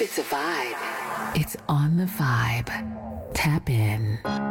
it's a vibe, it's on the vibe. Tap in.